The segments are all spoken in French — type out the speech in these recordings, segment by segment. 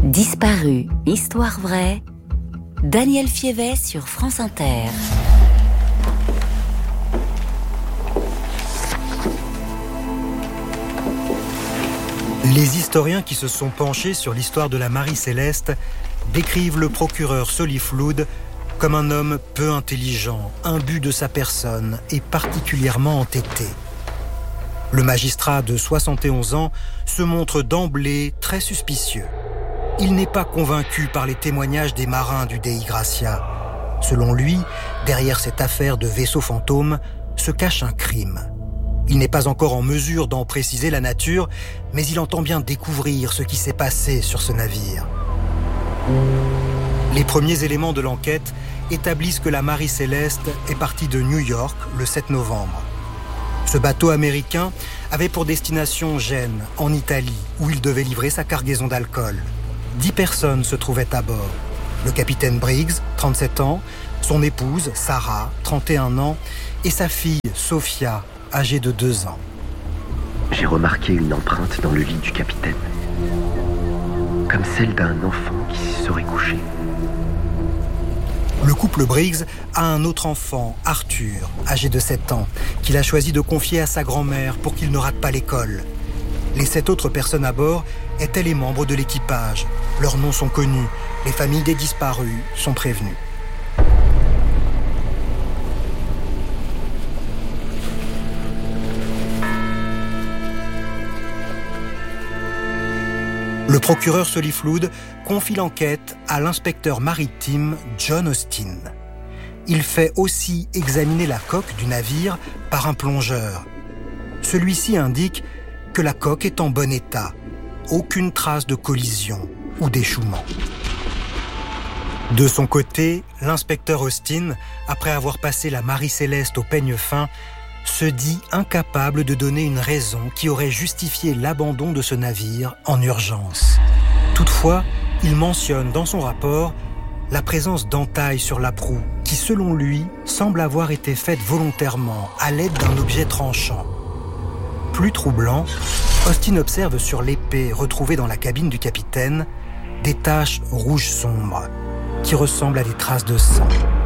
Disparu, histoire vraie. Daniel Fievet sur France Inter. Les historiens qui se sont penchés sur l'histoire de la Marie-Céleste décrivent le procureur Soliflude comme un homme peu intelligent, imbu de sa personne et particulièrement entêté. Le magistrat de 71 ans se montre d'emblée très suspicieux. Il n'est pas convaincu par les témoignages des marins du Dei Gracia. Selon lui, derrière cette affaire de vaisseau fantôme se cache un crime. Il n'est pas encore en mesure d'en préciser la nature, mais il entend bien découvrir ce qui s'est passé sur ce navire. Les premiers éléments de l'enquête établissent que la Marie-Céleste est partie de New York le 7 novembre. Ce bateau américain avait pour destination Gênes, en Italie, où il devait livrer sa cargaison d'alcool. 10 personnes se trouvaient à bord. Le capitaine Briggs, 37 ans, son épouse, Sarah, 31 ans, et sa fille, Sophia, âgée de 2 ans. J'ai remarqué une empreinte dans le lit du capitaine, comme celle d'un enfant qui s'y serait couché. Le couple Briggs a un autre enfant, Arthur, âgé de 7 ans, qu'il a choisi de confier à sa grand-mère pour qu'il ne rate pas l'école. Les 7 autres personnes à bord étaient les membres de l'équipage. Leurs noms sont connus, les familles des disparus sont prévenues. Le procureur Soliflude confie l'enquête à l'inspecteur maritime John Austin. Il fait aussi examiner la coque du navire par un plongeur. Celui-ci indique que la coque est en bon état, aucune trace de collision ou d'échouement. De son côté, l'inspecteur Austin, après avoir passé la Marie-Céleste au peigne fin, se dit incapable de donner une raison qui aurait justifié l'abandon de ce navire en urgence. Toutefois, il mentionne dans son rapport la présence d'entailles sur la proue qui, selon lui, semble avoir été faite volontairement à l'aide d'un objet tranchant. Plus troublant, Austin observe sur l'épée retrouvée dans la cabine du capitaine des taches rouges sombres qui ressemblent à des traces de sang.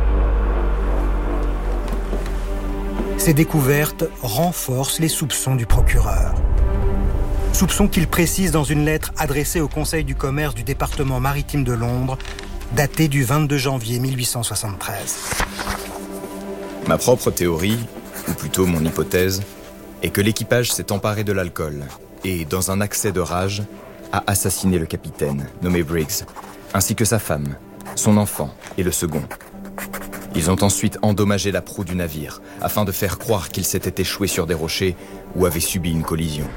Ces découvertes renforcent les soupçons du procureur. Soupçons qu'il précise dans une lettre adressée au Conseil du commerce du département maritime de Londres, datée du 22 janvier 1873. Ma propre théorie, ou plutôt mon hypothèse, est que l'équipage s'est emparé de l'alcool et, dans un accès de rage, a assassiné le capitaine, nommé Briggs, ainsi que sa femme, son enfant et le second. Ils ont ensuite endommagé la proue du navire, afin de faire croire qu'il s'était échoué sur des rochers ou avait subi une collision.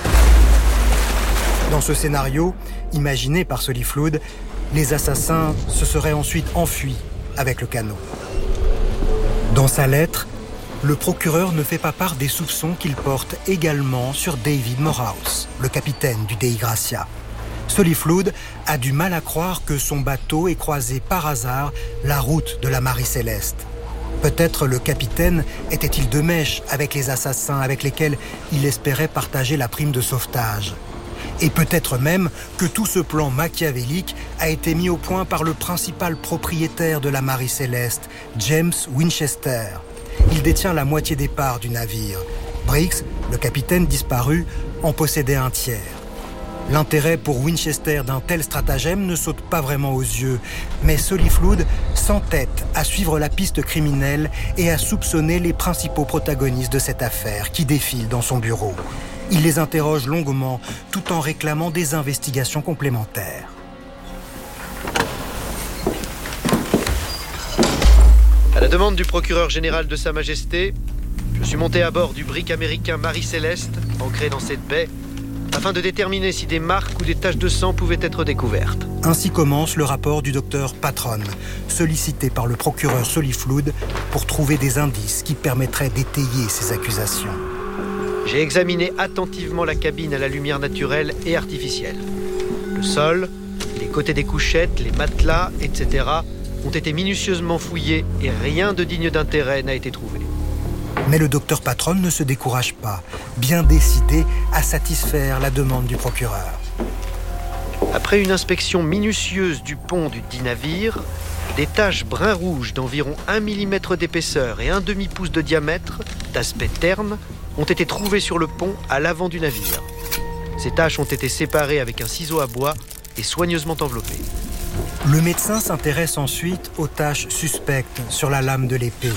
Dans ce scénario, imaginé par Soliflude, les assassins se seraient ensuite enfuis avec le canot. Dans sa lettre, le procureur ne fait pas part des soupçons qu'il porte également sur David Morehouse, le capitaine du Dei Gracia. Soliflude a du mal à croire que son bateau ait croisé par hasard la route de la Marie-Céleste. Peut-être le capitaine était-il de mèche avec les assassins avec lesquels il espérait partager la prime de sauvetage. Et peut-être même que tout ce plan machiavélique a été mis au point par le principal propriétaire de la Marie-Céleste, James Winchester. Il détient la moitié des parts du navire. Briggs, le capitaine disparu, en possédait un tiers. L'intérêt pour Winchester d'un tel stratagème ne saute pas vraiment aux yeux, mais Soliflude s'entête à suivre la piste criminelle et à soupçonner les principaux protagonistes de cette affaire qui défilent dans son bureau. Il les interroge longuement, tout en réclamant des investigations complémentaires. À la demande du procureur général de Sa Majesté, je suis monté à bord du brick américain Marie-Céleste, ancré dans cette baie, afin de déterminer si des marques ou des taches de sang pouvaient être découvertes. Ainsi commence le rapport du docteur Patron, sollicité par le procureur Soliflude pour trouver des indices qui permettraient d'étayer ses accusations. J'ai examiné attentivement la cabine à la lumière naturelle et artificielle. Le sol, les côtés des couchettes, les matelas, etc. ont été minutieusement fouillés et rien de digne d'intérêt n'a été trouvé. Mais le docteur Patron ne se décourage pas, bien décidé à satisfaire la demande du procureur. Après Après une inspection minutieuse du pont du dit navire, des taches brun-rouge d'environ 1 mm d'épaisseur et 1/2 pouce de diamètre, d'aspect terne, ont été trouvées sur le pont à l'avant du navire. Ces taches ont été séparées avec un ciseau à bois et soigneusement enveloppées. Le médecin s'intéresse ensuite aux taches suspectes sur la lame de l'épée.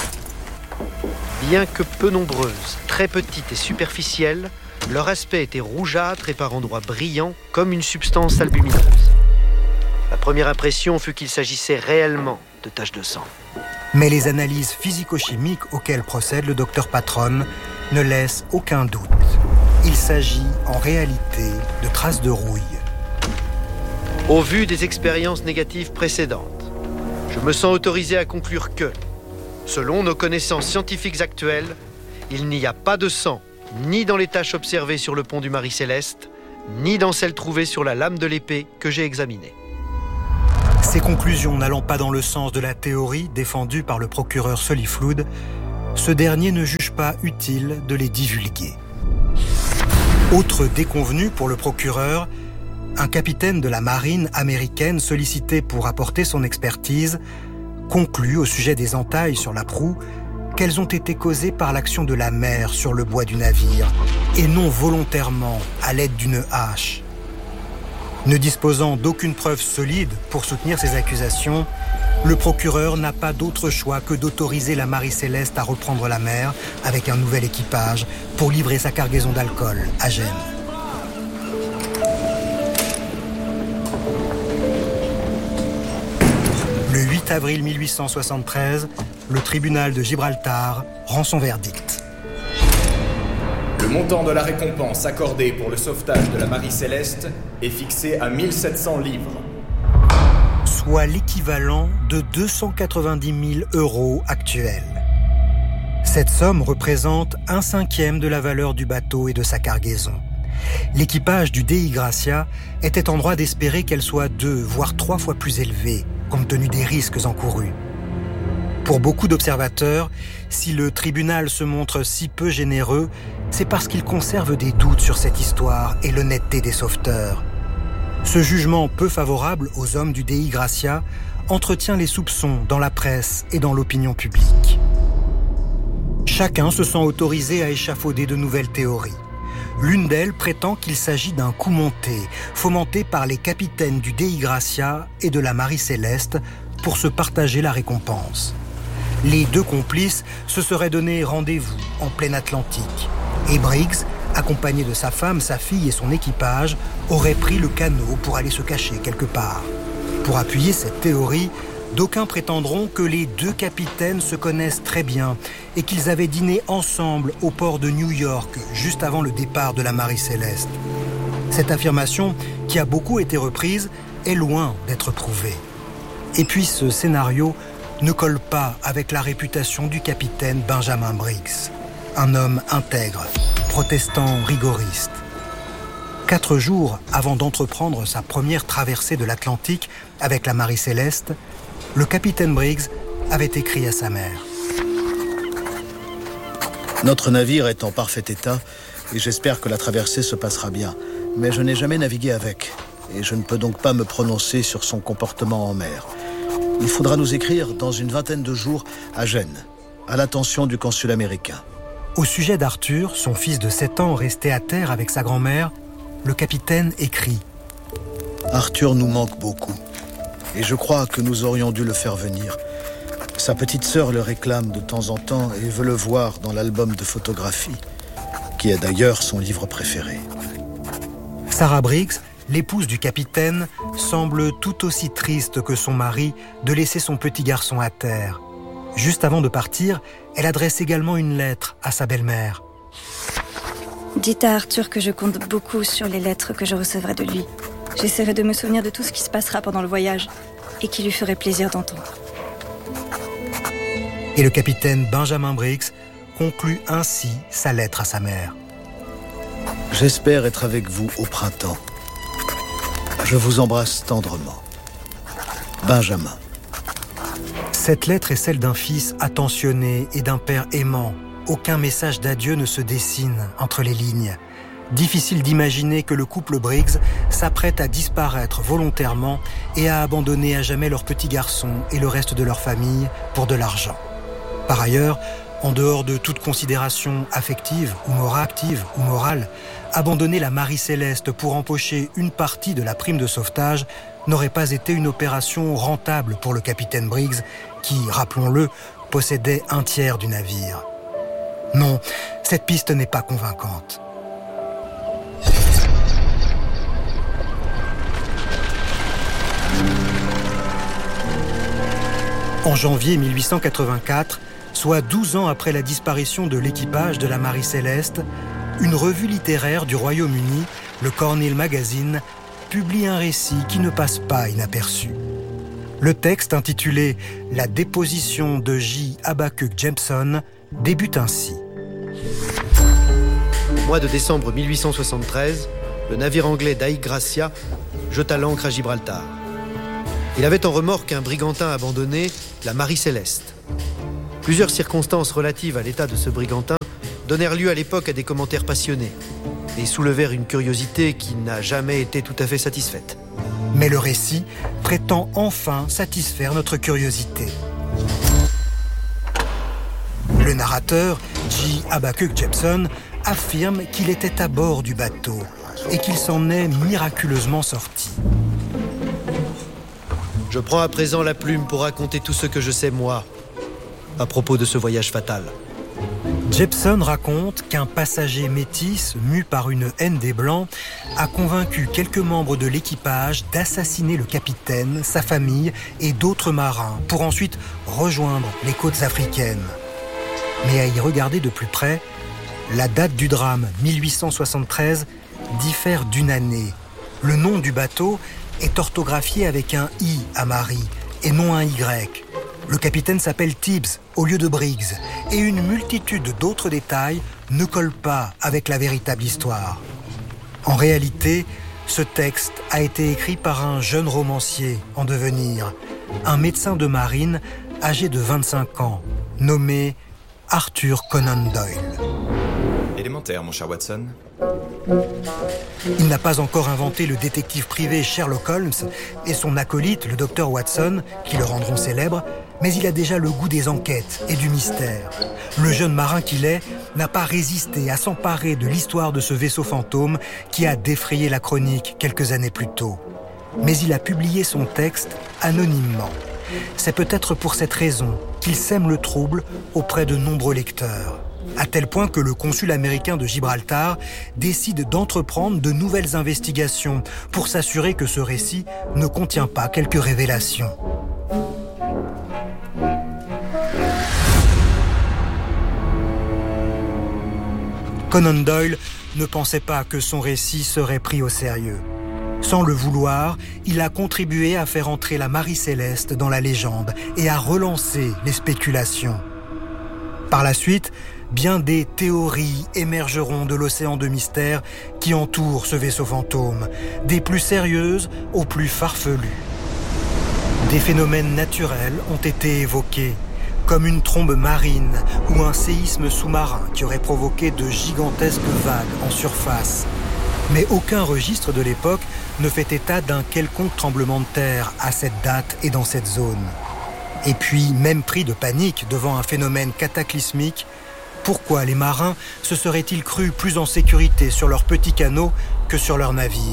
Bien que peu nombreuses, très petites et superficielles, leur aspect était rougeâtre et par endroits brillant comme une substance albumineuse. La première impression fut qu'il s'agissait réellement de taches de sang. Mais les analyses physico-chimiques auxquelles procède le docteur Patron ne laissent aucun doute. Il s'agit en réalité de traces de rouille. Au vu des expériences négatives précédentes, je me sens autorisé à conclure que, selon nos connaissances scientifiques actuelles, il n'y a pas de sang ni dans les taches observées sur le pont du Marie-Céleste, ni dans celles trouvées sur la lame de l'épée que j'ai examinée. Ces conclusions n'allant pas dans le sens de la théorie défendue par le procureur Soliflood, ce dernier ne juge pas utile de les divulguer. Autre déconvenu pour le procureur, un capitaine de la marine américaine sollicité pour apporter son expertise conclut au sujet des entailles sur la proue qu'elles ont été causées par l'action de la mer sur le bois du navire et non volontairement à l'aide d'une hache. Ne disposant d'aucune preuve solide pour soutenir ces accusations, le procureur n'a pas d'autre choix que d'autoriser la Marie-Céleste à reprendre la mer avec un nouvel équipage pour livrer sa cargaison d'alcool à Gênes. Le 8 avril 1873, le tribunal de Gibraltar rend son verdict. Le montant de la récompense accordée pour le sauvetage de la Marie-Céleste est fixé à 1700 livres. Soit l'équivalent de 290 000 € actuels. Cette somme représente 1/5 de la valeur du bateau et de sa cargaison. L'équipage du Dei Gracia était en droit d'espérer qu'elle soit 2, voire 3 fois plus élevée, compte tenu des risques encourus. Pour beaucoup d'observateurs, si le tribunal se montre si peu généreux, c'est parce qu'il conserve des doutes sur cette histoire et l'honnêteté des sauveteurs. Ce jugement peu favorable aux hommes du Dei Gracia entretient les soupçons dans la presse et dans l'opinion publique. Chacun se sent autorisé à échafauder de nouvelles théories. L'une d'elles prétend qu'il s'agit d'un coup monté, fomenté par les capitaines du Dei Gracia et de la Marie-Céleste pour se partager la récompense. Les deux complices se seraient donné rendez-vous en pleine Atlantique. Et Briggs, accompagné de sa femme, sa fille et son équipage, aurait pris le canot pour aller se cacher quelque part. Pour appuyer cette théorie, d'aucuns prétendront que les deux capitaines se connaissent très bien et qu'ils avaient dîné ensemble au port de New York juste avant le départ de la Marie-Céleste. Cette affirmation, qui a beaucoup été reprise, est loin d'être prouvée. Et puis ce scénario ne colle pas avec la réputation du capitaine Benjamin Briggs, un homme intègre, protestant rigoriste. 4 jours avant d'entreprendre sa première traversée de l'Atlantique avec la Marie-Céleste, le capitaine Briggs avait écrit à sa mère. Notre navire est en parfait état et j'espère que la traversée se passera bien. Mais je n'ai jamais navigué avec et je ne peux donc pas me prononcer sur son comportement en mer. Il faudra nous écrire dans une 20aine de jours à Gênes, à l'attention du consul américain. Au sujet d'Arthur, son fils de 7 ans resté à terre avec sa grand-mère, le capitaine écrit « Arthur nous manque beaucoup et je crois que nous aurions dû le faire venir. Sa petite sœur le réclame de temps en temps et veut le voir dans l'album de photographie, qui est d'ailleurs son livre préféré. » Sarah Briggs, l'épouse du capitaine, semble tout aussi triste que son mari de laisser son petit garçon à terre. Juste avant de partir, elle adresse également une lettre à sa belle-mère. Dites à Arthur que je compte beaucoup sur les lettres que je recevrai de lui. J'essaierai de me souvenir de tout ce qui se passera pendant le voyage et qui lui ferait plaisir d'entendre. Et le capitaine Benjamin Briggs conclut ainsi sa lettre à sa mère. J'espère être avec vous au printemps. Je vous embrasse tendrement. Benjamin. Cette lettre est celle d'un fils attentionné et d'un père aimant. Aucun message d'adieu ne se dessine entre les lignes. Difficile d'imaginer que le couple Briggs s'apprête à disparaître volontairement et à abandonner à jamais leur petit garçon et le reste de leur famille pour de l'argent. Par ailleurs, en dehors de toute considération affective ou morale, abandonner la Marie-Céleste pour empocher une partie de la prime de sauvetage n'aurait pas été une opération rentable pour le capitaine Briggs, qui, rappelons-le, possédait un tiers du navire. Non, cette piste n'est pas convaincante. En janvier 1884, soit 12 ans après la disparition de l'équipage de la Marie-Céleste, une revue littéraire du Royaume-Uni, le Cornhill Magazine, publie un récit qui ne passe pas inaperçu. Le texte, intitulé « La déposition de J. Habakkuk Jepson » débute ainsi. Au mois de décembre 1873, le navire anglais Dei Gracia jeta l'ancre à Gibraltar. Il avait en remorque un brigantin abandonné, la Marie-Céleste. Plusieurs circonstances relatives à l'état de ce brigantin donnèrent lieu à l'époque à des commentaires passionnés et soulevèrent une curiosité qui n'a jamais été tout à fait satisfaite. Mais le récit prétend enfin satisfaire notre curiosité. Le narrateur, J. Habakkuk Jepson, affirme qu'il était à bord du bateau et qu'il s'en est miraculeusement sorti. Je prends à présent la plume pour raconter tout ce que je sais, moi, à propos de ce voyage fatal. Jepson raconte qu'un passager métis, mu par une haine des Blancs, a convaincu quelques membres de l'équipage d'assassiner le capitaine, sa famille et d'autres marins pour ensuite rejoindre les côtes africaines. Mais à y regarder de plus près, la date du drame, 1873, diffère d'une année. Le nom du bateau est orthographié avec un « i » à Marie et non un « y ». Le capitaine s'appelle Tibbs au lieu de Briggs et une multitude d'autres détails ne collent pas avec la véritable histoire. En réalité, ce texte a été écrit par un jeune romancier en devenir, un médecin de marine âgé de 25 ans, nommé Arthur Conan Doyle. Élémentaire, mon cher Watson. Il n'a pas encore inventé le détective privé Sherlock Holmes et son acolyte, le docteur Watson, qui le rendront célèbre, mais il a déjà le goût des enquêtes et du mystère. Le jeune marin qu'il est n'a pas résisté à s'emparer de l'histoire de ce vaisseau fantôme qui a défrayé la chronique quelques années plus tôt. Mais il a publié son texte anonymement. C'est peut-être pour cette raison qu'il sème le trouble auprès de nombreux lecteurs. À tel point que le consul américain de Gibraltar décide d'entreprendre de nouvelles investigations pour s'assurer que ce récit ne contient pas quelques révélations. Conan Doyle ne pensait pas que son récit serait pris au sérieux. Sans le vouloir, il a contribué à faire entrer la Marie-Céleste dans la légende et à relancer les spéculations. Par la suite, bien des théories émergeront de l'océan de mystère qui entoure ce vaisseau fantôme, des plus sérieuses aux plus farfelues. Des phénomènes naturels ont été évoqués, comme une trombe marine ou un séisme sous-marin qui aurait provoqué de gigantesques vagues en surface. Mais aucun registre de l'époque ne fait état d'un quelconque tremblement de terre à cette date et dans cette zone. Et puis, même pris de panique devant un phénomène cataclysmique, pourquoi les marins se seraient-ils crus plus en sécurité sur leur petit canot que sur leur navire ?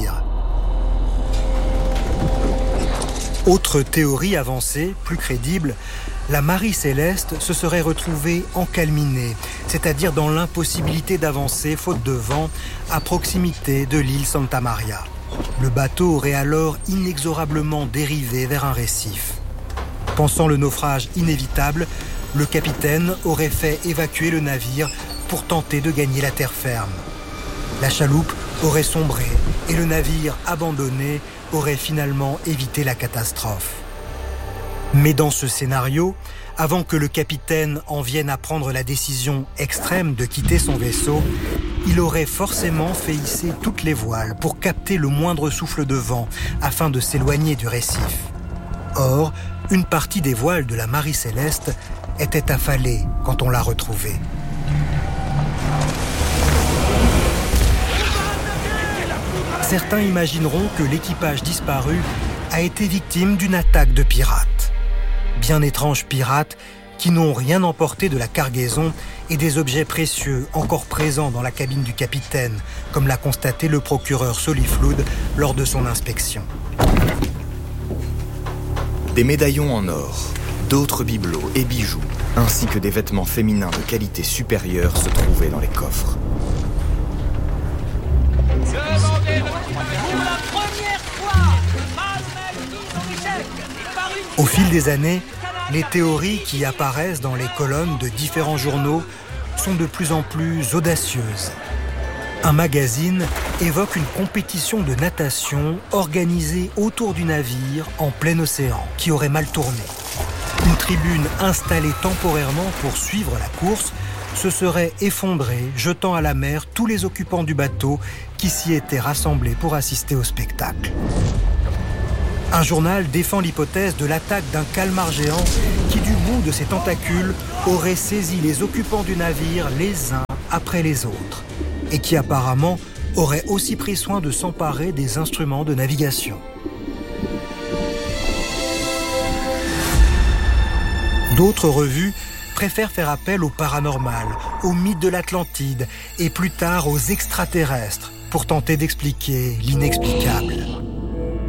Autre théorie avancée, plus crédible, la Marie-Céleste se serait retrouvée encalminée, c'est-à-dire dans l'impossibilité d'avancer, faute de vent, à proximité de l'île Santa Maria. Le bateau aurait alors inexorablement dérivé vers un récif. Pensant le naufrage inévitable, le capitaine aurait fait évacuer le navire pour tenter de gagner la terre ferme. La chaloupe aurait sombré et le navire abandonné aurait finalement évité la catastrophe. Mais dans ce scénario, avant que le capitaine en vienne à prendre la décision extrême de quitter son vaisseau, il aurait forcément fait hisser toutes les voiles pour capter le moindre souffle de vent afin de s'éloigner du récif. Or, une partie des voiles de la Marie-Céleste était affalée quand on l'a retrouvée. certains imagineront que l'équipage disparu a été victime d'une attaque de pirates. Bien étranges pirates qui n'ont rien emporté de la cargaison et des objets précieux encore présents dans la cabine du capitaine, comme l'a constaté le procureur Soliflood lors de son inspection. Des médaillons en or, d'autres bibelots et bijoux, ainsi que des vêtements féminins de qualité supérieure se trouvaient dans les coffres. Au fil des années, les théories qui apparaissent dans les colonnes de différents journaux sont de plus en plus audacieuses. Un magazine évoque une compétition de natation organisée autour du navire en plein océan qui aurait mal tourné. Une tribune installée temporairement pour suivre la course se serait effondrée, jetant à la mer tous les occupants du bateau qui s'y étaient rassemblés pour assister au spectacle. Un journal défend l'hypothèse de l'attaque d'un calmar géant qui, du bout de ses tentacules, aurait saisi les occupants du navire les uns après les autres et qui apparemment aurait aussi pris soin de s'emparer des instruments de navigation. D'autres revues préfèrent faire appel au paranormal, au mythe de l'Atlantide et plus tard aux extraterrestres pour tenter d'expliquer l'inexplicable.